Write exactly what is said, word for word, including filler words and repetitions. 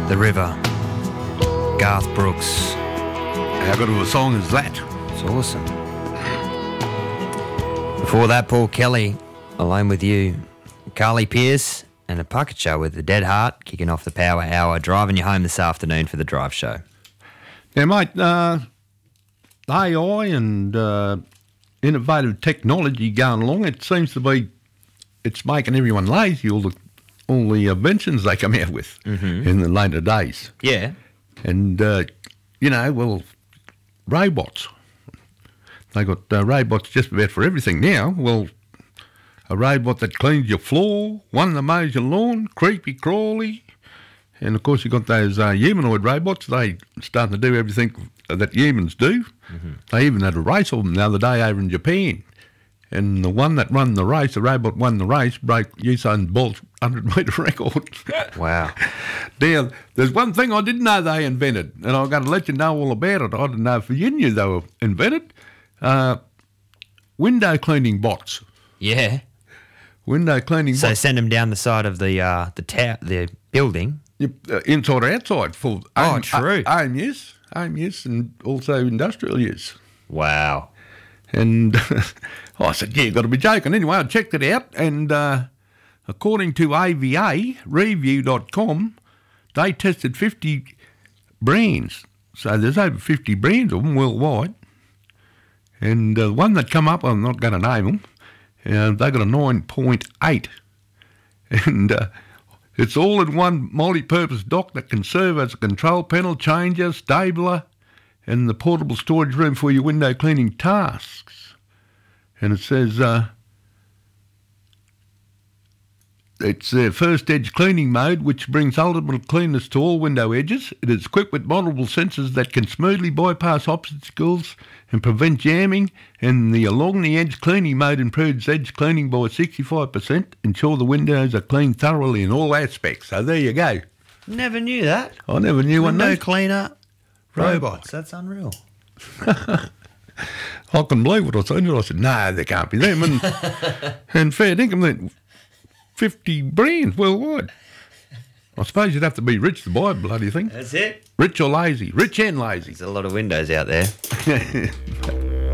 The River, Garth Brooks. How good of a song is that? It's awesome. Before that, Paul Kelly, Alone With You. Carly Pearce and a Puckett Show with The Dead Heart, kicking off the Power Hour, driving you home this afternoon for the Drive Show. Now, mate, uh, A I and uh, innovative technology going along, it seems to be, it's making everyone lazy, all the all the inventions they come out with mm-hmm. in the later days. Yeah. And, uh, you know, well, robots. They got uh, robots just about for everything now. Well, a robot that cleans your floor, one that mows your lawn, creepy crawly. And, of course, you've got those uh, humanoid robots. They starting to do everything that humans do. Mm-hmm. They even had a race of them the other day over in Japan. And the one that won the race, the robot won the race, broke Usain Bolt's one hundred metre record. Wow. Now, there's one thing I didn't know they invented, and I'm going to let you know all about it. I didn't know if you knew they were invented. Uh, window cleaning bots. Yeah. Window cleaning so bots. So send them down the side of the uh, the ta- the building. Uh, inside or outside for oh, home, true. Uh, home use, home use, and also industrial use. Wow. And I said, yeah, you've got to be joking. Anyway, I checked it out, and uh, according to A V A review dot com, they tested fifty brands. So there's over fifty brands of them worldwide. And uh, the one that come up, I'm not going to name them, uh, they got a nine point eight. And uh, it's all in one multi-purpose dock that can serve as a control panel, changer, stabler, and the portable storage room for your window cleaning tasks. And it says uh, it's their first edge cleaning mode, which brings ultimate cleanness to all window edges. It is equipped with multiple sensors that can smoothly bypass obstacles and prevent jamming. And the along the edge cleaning mode improves edge cleaning by sixty-five percent. Ensure the windows are cleaned thoroughly in all aspects. So there you go. Never knew that. I never knew one. Window Window cleaner. Robots, that's unreal. I couldn't believe what I said. I said, no, they can't be them. And, and fair dinkum, then fifty brands worldwide. I suppose you'd have to be rich to buy a bloody thing. That's it. Rich or lazy. Rich and lazy. There's a lot of windows out there.